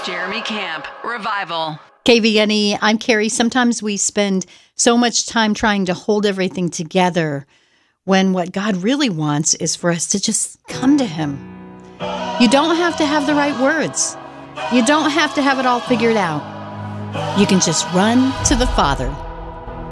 Jeremy Camp, Revival. KVNE, I'm Carrie. Sometimes we spend so much time trying to hold everything together when what God really wants is for us to just come to Him. You don't have to have the right words. You don't have to have it all figured out. You can just run to the Father.